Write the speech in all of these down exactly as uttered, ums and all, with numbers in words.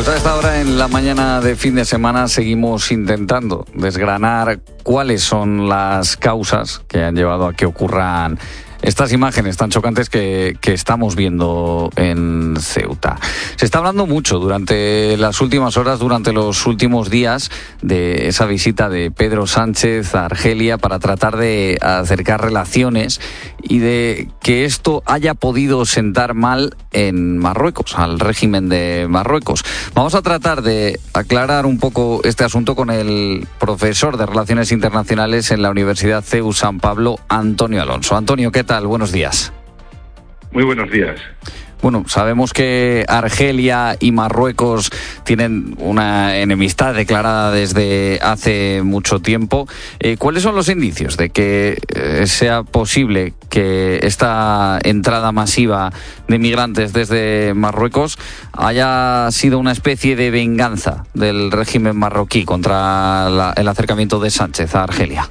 Pues a esta hora, en la mañana de fin de semana, seguimos intentando desgranar cuáles son las causas que han llevado a que ocurran estas imágenes tan chocantes que, que estamos viendo en Ceuta. Se está hablando mucho durante las últimas horas, durante los últimos días, de esa visita de Pedro Sánchez a Argelia para tratar de acercar relaciones y de que esto haya podido sentar mal en Marruecos, al régimen de Marruecos. Vamos a tratar de aclarar un poco este asunto con el profesor de Relaciones Internacionales en la Universidad C E U San Pablo, Antonio Alonso. Antonio, ¿qué tal? Buenos días. Muy buenos días. Bueno, sabemos que Argelia y Marruecos tienen una enemistad declarada desde hace mucho tiempo. Eh, ¿Cuáles son los indicios de que eh, sea posible que esta entrada masiva de migrantes desde Marruecos haya sido una especie de venganza del régimen marroquí contra la, el acercamiento de Sánchez a Argelia?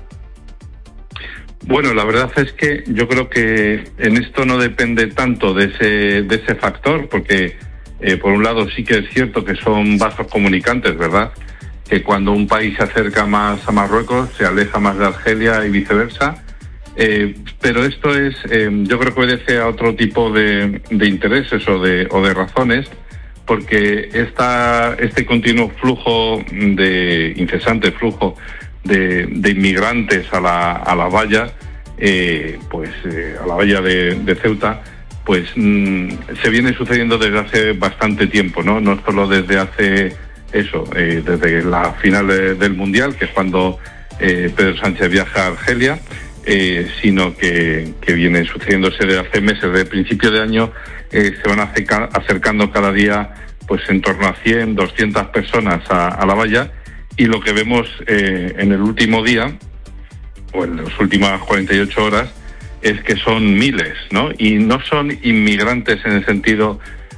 Bueno, la verdad es que yo creo que en esto no depende tanto de ese de ese factor, porque eh, por un lado sí que es cierto que son vasos comunicantes, ¿verdad? Que cuando un país se acerca más a Marruecos se aleja más de Argelia y viceversa. Eh, pero esto es, eh, yo creo que obedece a otro tipo de, de intereses o de o de razones, porque esta este continuo flujo de incesante flujo De, de inmigrantes a la a la valla, eh, pues eh, a la valla de, de Ceuta, pues mmm, se viene sucediendo desde hace bastante tiempo, no no solo desde hace eso, eh, desde la final de, del mundial, que es cuando eh, Pedro Sánchez viaja a Argelia, eh, sino que, que viene sucediéndose desde hace meses. Desde el principio de año eh, se van acerca, acercando cada día, pues en torno a cien, doscientas personas a, a la valla. Y lo que vemos eh, en el último día, o en las últimas cuarenta y ocho horas, es que son miles, ¿no? Y no son inmigrantes en el sentido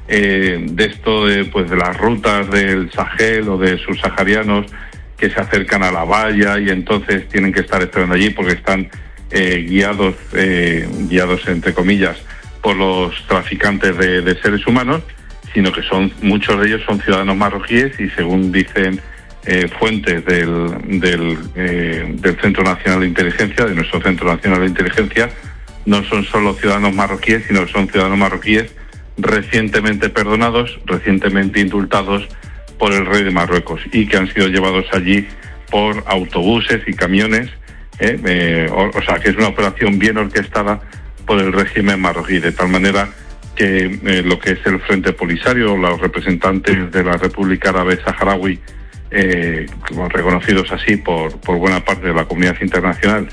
eh, de esto de, pues, de las rutas del Sahel o de subsaharianos que se acercan a la valla y entonces tienen que estar esperando allí porque están eh, guiados, eh, guiados entre comillas, por los traficantes de, de seres humanos, sino que son muchos de ellos son ciudadanos marroquíes y, según dicen Eh, fuentes del del, eh, del Centro Nacional de Inteligencia, de nuestro Centro Nacional de Inteligencia, no son solo ciudadanos marroquíes, sino que son ciudadanos marroquíes recientemente perdonados, recientemente indultados por el rey de Marruecos y que han sido llevados allí por autobuses y camiones, eh, eh, o, o sea que es una operación bien orquestada por el régimen marroquí, de tal manera que eh, lo que es el Frente Polisario, los representantes de la República Árabe Saharaui, Eh, reconocidos así por, por buena parte de la comunidad internacional,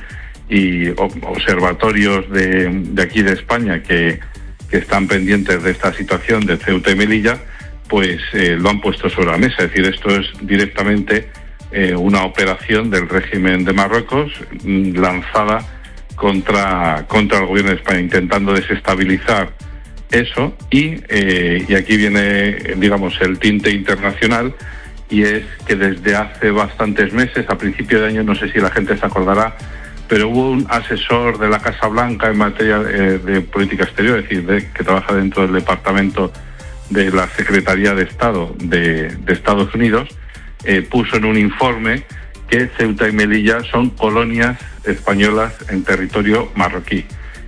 y observatorios de, de aquí de España que, que están pendientes de esta situación de Ceuta y Melilla, pues eh, lo han puesto sobre la mesa. Es decir, esto es directamente eh, una operación del régimen de Marruecos lanzada contra, contra el gobierno de España, intentando desestabilizar eso, y, eh, y aquí viene, digamos, el tinte internacional. Y es que desde hace bastantes meses, a principio de año, no sé si la gente se acordará, pero hubo un asesor de la Casa Blanca en materia eh, de política exterior, es decir, de, que trabaja dentro del departamento de la Secretaría de Estado de, de Estados Unidos, eh, puso en un informe que Ceuta y Melilla son colonias españolas en territorio marroquí.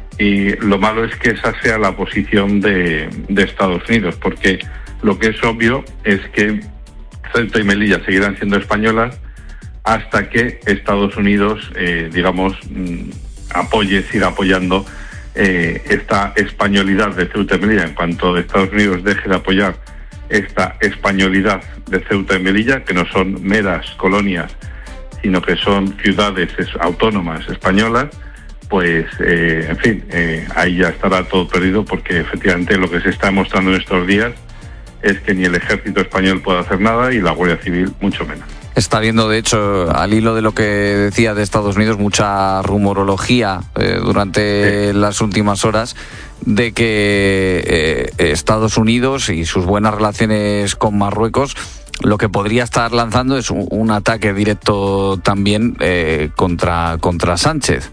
Y lo malo es que esa sea la posición de, de Estados Unidos, porque lo que es obvio es que Ceuta y Melilla seguirán siendo españolas hasta que Estados Unidos, eh, digamos, mm, apoye, siga apoyando eh, esta españolidad de Ceuta y Melilla. En cuanto Estados Unidos deje de apoyar esta españolidad de Ceuta y Melilla, que no son meras colonias, sino que son ciudades autónomas españolas, pues, eh, en fin, eh, ahí ya estará todo perdido, porque efectivamente lo que se está demostrando en estos días es que ni el ejército español puede hacer nada y la Guardia Civil mucho menos. Está habiendo, de hecho, al hilo de lo que decía de Estados Unidos, mucha rumorología eh, durante sí. las últimas horas de que eh, Estados Unidos y sus buenas relaciones con Marruecos lo que podría estar lanzando es un, un ataque directo también eh, contra, contra Sánchez.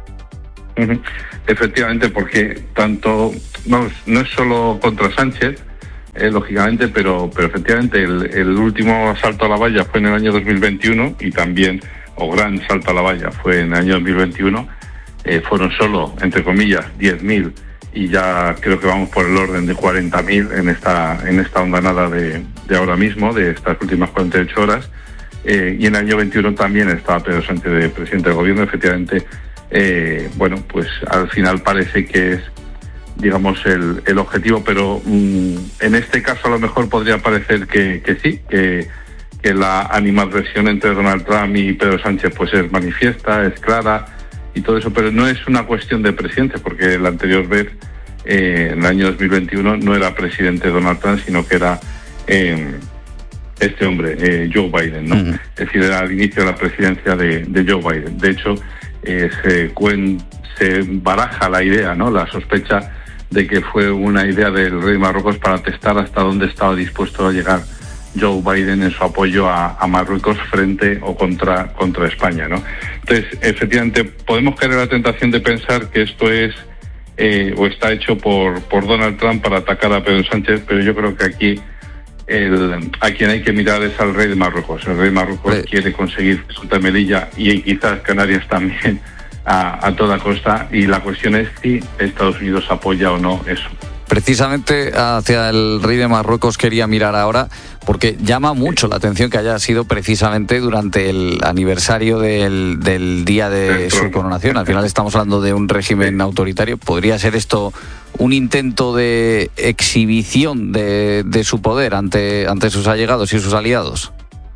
Uh-huh. Efectivamente, porque tanto no, no es solo contra Sánchez, eh, lógicamente, pero, pero efectivamente el, el último salto a la valla fue en el año dos mil veintiuno y también, o gran salto a la valla fue en el año dos mil veintiuno, eh, fueron solo, entre comillas, diez mil y ya creo que vamos por el orden de cuarenta mil en esta, en esta ondanada de, de ahora mismo, de estas últimas cuarenta y ocho horas. Eh, y en el año veintiuno también estaba Pedro Sánchez de presidente del gobierno. Efectivamente, eh, bueno, pues al final parece que es, digamos, el, el objetivo, pero mmm, en este caso a lo mejor podría parecer que, que sí, que, que la animadversión entre Donald Trump y Pedro Sánchez pues es manifiesta, es clara y todo eso, pero no es una cuestión de presidente, porque la anterior vez, eh, en el año dos mil veintiuno, no era presidente Donald Trump, sino que era... Eh, este hombre, eh, Joe Biden, ¿no? Uh-huh. Es decir, era al inicio de la presidencia de, de Joe Biden. De hecho, eh, se, cuen, se baraja la idea, ¿no? La sospecha de que fue una idea del rey de Marruecos para testar hasta dónde estaba dispuesto a llegar Joe Biden en su apoyo a, a Marruecos frente o contra, contra España, ¿no? Entonces, efectivamente, podemos caer en la tentación de pensar que esto es eh, o está hecho por, por Donald Trump para atacar a Pedro Sánchez, pero yo creo que aquí El, a quien hay que mirar es al rey de Marruecos. El rey de Marruecos sí. quiere conseguir Ceuta y Melilla y quizás Canarias también a, a toda costa, y la cuestión es si Estados Unidos apoya o no eso. Precisamente hacia el rey de Marruecos quería mirar ahora, porque llama mucho la atención que haya sido precisamente durante el aniversario del, del día de su coronación. Al final estamos hablando de un régimen autoritario. ¿Podría ser esto un intento de exhibición de, de su poder ante, ante sus allegados y sus aliados?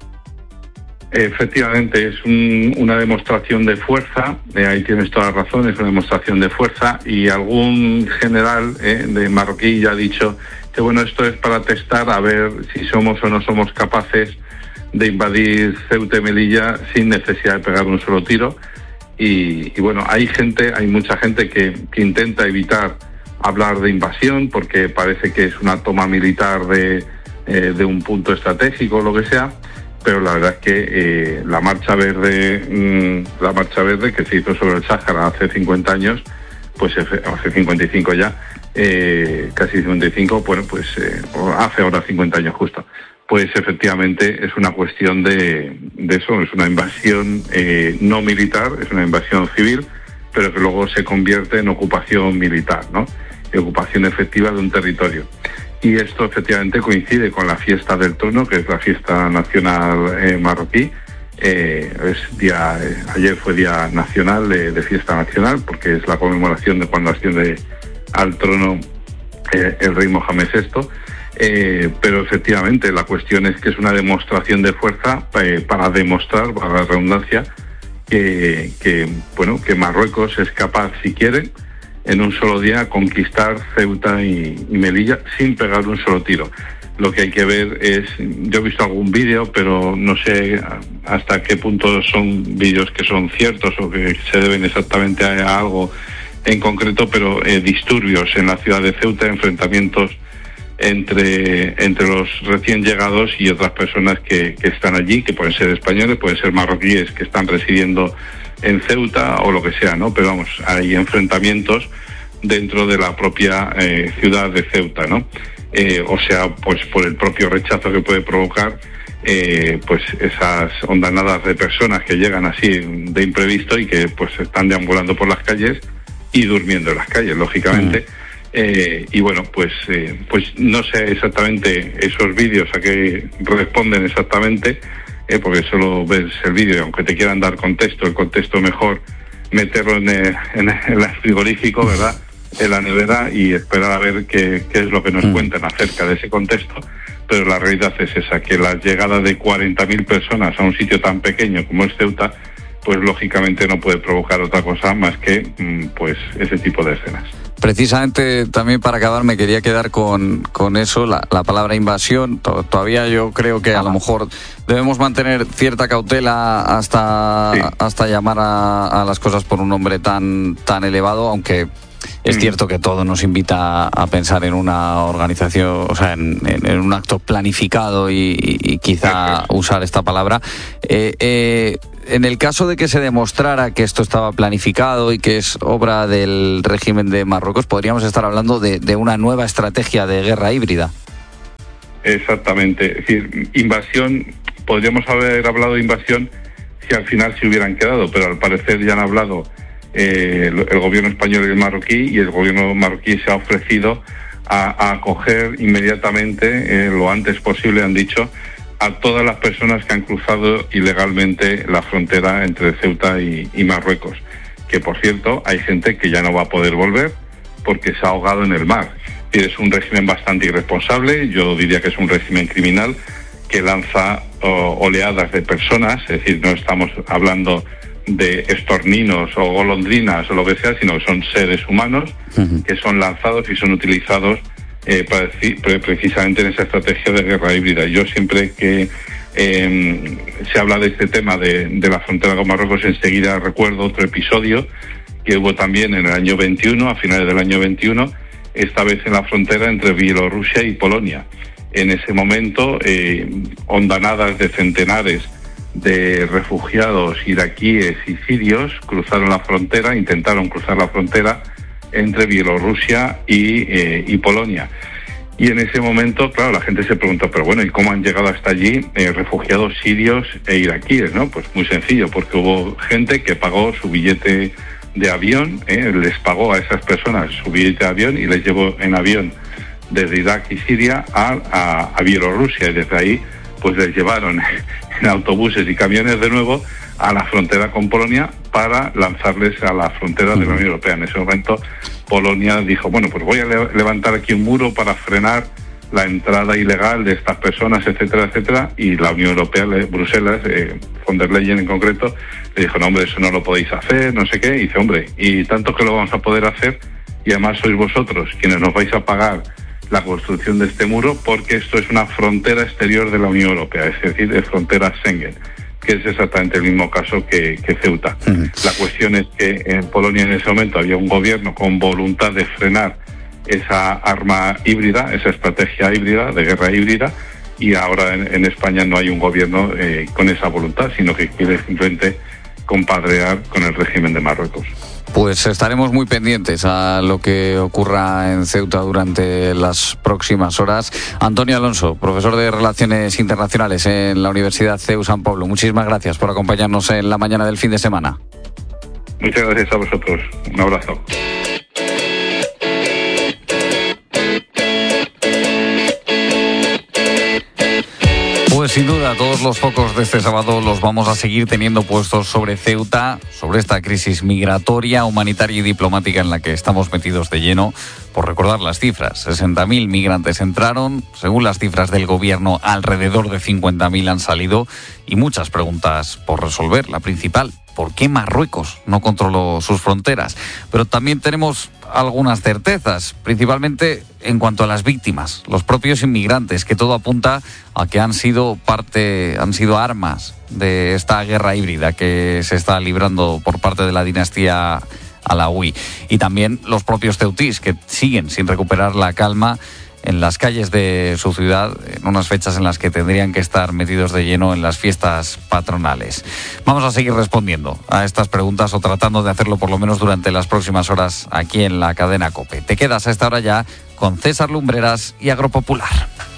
Efectivamente, es un, una demostración de fuerza, eh, ahí tienes toda la razón, es una demostración de fuerza, y algún general eh, de marroquí ya ha dicho que bueno, esto es para testar a ver si somos o no somos capaces de invadir Ceuta y Melilla sin necesidad de pegar un solo tiro. Y, y bueno, hay gente, hay mucha gente que, que intenta evitar hablar de invasión porque parece que es una toma militar de, eh, de un punto estratégico o lo que sea. Pero la verdad es que eh, la marcha verde, mmm, la marcha verde que se hizo sobre el Sáhara hace cincuenta años, pues hace cincuenta y cinco ya, eh, casi cincuenta y cinco, bueno, pues eh, hace ahora cincuenta años justo, pues efectivamente es una cuestión de, de eso, es una invasión eh, no militar, es una invasión civil, pero que luego se convierte en ocupación militar, ¿no? Y ocupación efectiva de un territorio. Y esto efectivamente coincide con la fiesta del trono, que es la fiesta nacional eh, marroquí. Eh, es día, eh, ayer fue día nacional, de, de fiesta nacional, porque es la conmemoración de cuando asciende al trono eh, el rey Mohamed sexto. Eh, pero efectivamente la cuestión es que es una demostración de fuerza eh, para demostrar, para la redundancia, que, que, bueno, que Marruecos es capaz, si quiere, en un solo día conquistar Ceuta y, y Melilla sin pegar un solo tiro. Lo que hay que ver es, yo he visto algún vídeo, pero no sé hasta qué punto son vídeos que son ciertos o que se deben exactamente a algo en concreto, pero eh, disturbios en la ciudad de Ceuta, enfrentamientos entre, entre los recién llegados y otras personas que, que están allí, que pueden ser españoles, pueden ser marroquíes que están residiendo en Ceuta o lo que sea, ¿no? Pero vamos, hay enfrentamientos dentro de la propia eh, ciudad de Ceuta, ¿no? Eh, o sea, pues por el propio rechazo que puede provocar eh, pues esas ondanadas de personas que llegan así de imprevisto y que pues están deambulando por las calles y durmiendo en las calles, lógicamente. Mm. Eh, y bueno, pues eh, pues no sé exactamente esos vídeos a qué responden exactamente, Eh, porque solo ves el vídeo y aunque te quieran dar contexto, el contexto mejor meterlo en el, en el frigorífico, ¿verdad?, en la nevera, y esperar a ver qué, qué es lo que nos mm. cuentan acerca de ese contexto. Pero la realidad es esa, que la llegada de cuarenta mil personas a un sitio tan pequeño como es Ceuta, pues lógicamente no puede provocar otra cosa más que mm, pues ese tipo de escenas. Precisamente también para acabar me quería quedar con, con eso, la, la palabra invasión. To, todavía yo creo que a lo mejor debemos mantener cierta cautela hasta, sí. hasta llamar a, a las cosas por un nombre tan, tan elevado, aunque es mm. cierto que todo nos invita a pensar en una organización, o sea, en, en, en un acto planificado y, y, y quizá sí. usar esta palabra. Eh, eh, En el caso de que se demostrara que esto estaba planificado y que es obra del régimen de Marruecos, podríamos estar hablando de, de una nueva estrategia de guerra híbrida. Exactamente. Es decir, invasión, podríamos haber hablado de invasión si al final se hubieran quedado, pero al parecer ya han hablado eh, el, el gobierno español y el marroquí, y el gobierno marroquí se ha ofrecido a, a acoger inmediatamente, eh, lo antes posible, han dicho, a todas las personas que han cruzado ilegalmente la frontera entre Ceuta y, y Marruecos. Que, por cierto, hay gente que ya no va a poder volver porque se ha ahogado en el mar. Es un régimen bastante irresponsable, yo diría que es un régimen criminal que lanza oh, oleadas de personas, es decir, no estamos hablando de estorninos o golondrinas o lo que sea, sino que son seres humanos uh-huh. que son lanzados y son utilizados eh, para decir, precisamente en esa estrategia de guerra híbrida. Yo siempre que eh, se habla de este tema de, de la frontera con Marruecos, enseguida recuerdo otro episodio que hubo también en el año veintiuno, a finales del año veintiuno, esta vez en la frontera entre Bielorrusia y Polonia. En ese momento, eh, hondanadas de centenares de refugiados iraquíes y sirios cruzaron la frontera, intentaron cruzar la frontera entre Bielorrusia y, eh, y Polonia. Y en ese momento, claro, la gente se preguntó, pero bueno, ¿y cómo han llegado hasta allí eh, refugiados sirios e iraquíes, no? Pues muy sencillo, porque hubo gente que pagó su billete de avión, eh, les pagó a esas personas su billete de avión y les llevó en avión desde Irak y Siria a, a, a Bielorrusia, y desde ahí pues les llevaron en autobuses y camiones de nuevo a la frontera con Polonia para lanzarles a la frontera de la Unión Europea. En ese momento Polonia dijo, bueno, pues voy a le- levantar aquí un muro para frenar la entrada ilegal de estas personas, etcétera, etcétera, y la Unión Europea, Bruselas, eh, von der Leyen en concreto, le dijo, no, hombre, eso no lo podéis hacer, no sé qué, y dice, hombre, y tanto que lo vamos a poder hacer, y además sois vosotros quienes nos vais a pagar la construcción de este muro, porque esto es una frontera exterior de la Unión Europea, es decir, es frontera Schengen, que es exactamente el mismo caso que, que Ceuta. Uh-huh. La cuestión es que en Polonia en ese momento había un gobierno con voluntad de frenar esa arma híbrida, esa estrategia híbrida, de guerra híbrida, y ahora en, en España no hay un gobierno eh, con esa voluntad, sino que quiere simplemente compadrear con el régimen de Marruecos. Pues estaremos muy pendientes a lo que ocurra en Ceuta durante las próximas horas. Antonio Alonso, profesor de Relaciones Internacionales en la Universidad C E U San Pablo, muchísimas gracias por acompañarnos en la mañana del fin de semana. Muchas gracias a vosotros. Un abrazo. Pues sin duda, todos los focos de este sábado los vamos a seguir teniendo puestos sobre Ceuta, sobre esta crisis migratoria, humanitaria y diplomática en la que estamos metidos de lleno. Por recordar las cifras, sesenta mil migrantes entraron, según las cifras del gobierno, alrededor de cincuenta mil han salido, y muchas preguntas por resolver. La principal, ¿por qué Marruecos no controló sus fronteras? Pero también tenemos algunas certezas, principalmente en cuanto a las víctimas, los propios inmigrantes, que todo apunta a que han sido parte, han sido armas de esta guerra híbrida que se está librando por parte de la dinastía alauí. Y también los propios ceutís, que siguen sin recuperar la calma en las calles de su ciudad, en unas fechas en las que tendrían que estar metidos de lleno en las fiestas patronales. Vamos a seguir respondiendo a estas preguntas, o tratando de hacerlo por lo menos durante las próximas horas aquí en la cadena COPE. Te quedas a esta hora ya con César Lumbreras y Agropopular.